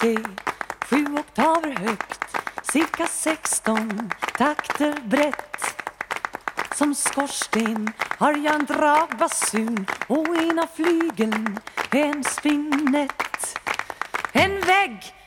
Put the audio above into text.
C, 7 oktaver högt, cirka 16 takter brett. Som skorsten har jag en dragbasun och ena flygeln en spinett. En vägg